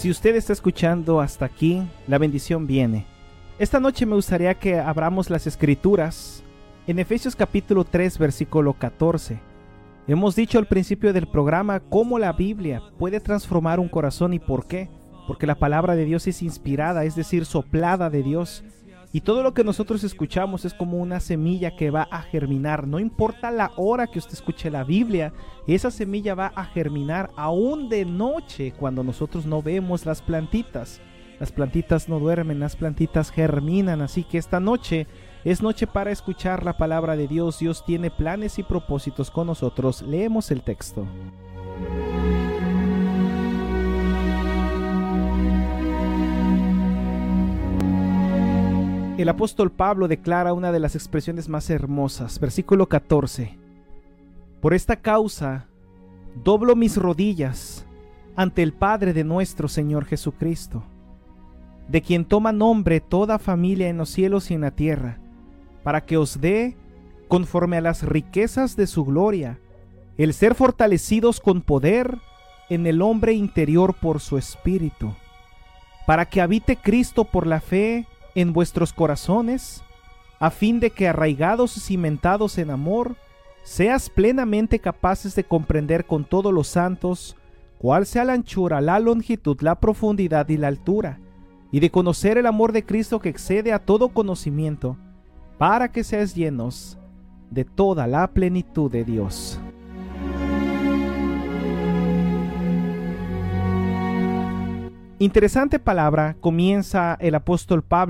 Si usted está escuchando hasta aquí, la bendición viene. Esta noche me gustaría que abramos las Escrituras en Efesios capítulo 3, versículo 14. Hemos dicho al principio del programa cómo la Biblia puede transformar un corazón y por qué. Porque la palabra de Dios es inspirada, es decir, soplada de Dios. Y todo lo que nosotros escuchamos es como una semilla que va a germinar. No importa la hora que usted escuche la Biblia, esa semilla va a germinar aún de noche cuando nosotros no vemos las plantitas. Las plantitas no duermen, las plantitas germinan. Así que esta noche es noche para escuchar la palabra de Dios. Dios tiene planes y propósitos con nosotros. Leemos el texto. El apóstol Pablo declara una de las expresiones más hermosas. Versículo 14. Por esta causa, doblo mis rodillas ante el Padre de nuestro Señor Jesucristo, de quien toma nombre toda familia en los cielos y en la tierra, para que os dé, conforme a las riquezas de su gloria, el ser fortalecidos con poder en el hombre interior por su Espíritu, para que habite Cristo por la fe en vuestros corazones, a fin de que arraigados y cimentados en amor, seas plenamente capaces de comprender con todos los santos cuál sea la anchura, la longitud, la profundidad y la altura, y de conocer el amor de Cristo que excede a todo conocimiento, para que seáis llenos de toda la plenitud de Dios. Interesante palabra. Comienza el apóstol Pablo